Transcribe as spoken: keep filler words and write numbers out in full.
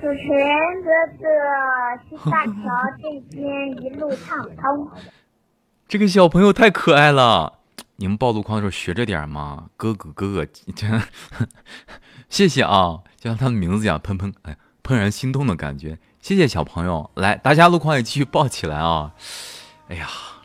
持人哥哥去大桥这边一路畅通。 这个小朋友太可爱了，你们报路况的时候学着点嘛，哥哥哥哥，谢谢啊，就像他的名字一样，喷喷，哎，怦然心动的感觉。谢谢小朋友，来，大家路况也继续报起来啊！哎呀。